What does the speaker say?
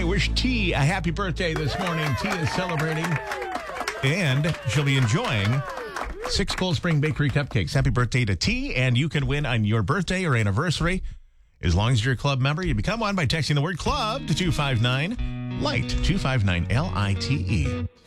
wish T a happy birthday this morning. T is celebrating, and she'll be enjoying 6 Cold Spring Bakery cupcakes. Happy birthday to T, and you can win on your birthday or anniversary. As long as you're a club member, you become one by texting the word club to 259-LIGHT, 259-LITE.